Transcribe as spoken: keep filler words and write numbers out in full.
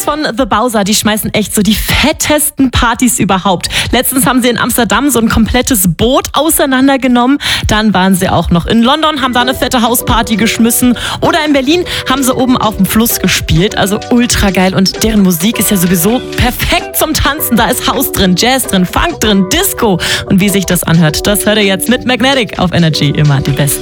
von The Bowser, die schmeißen echt so die fettesten Partys überhaupt. Letztens haben sie in Amsterdam so ein komplettes Boot auseinandergenommen. Dann waren sie auch noch in London, haben da eine fette Hausparty geschmissen. Oder in Berlin haben sie oben auf dem Fluss gespielt. Also ultra geil. Und deren Musik ist ja sowieso perfekt zum Tanzen. Da ist House drin, Jazz drin, Funk drin, Disco. Und wie sich das anhört, das hört ihr jetzt mit Magnetic auf Energy. Immer die Besten.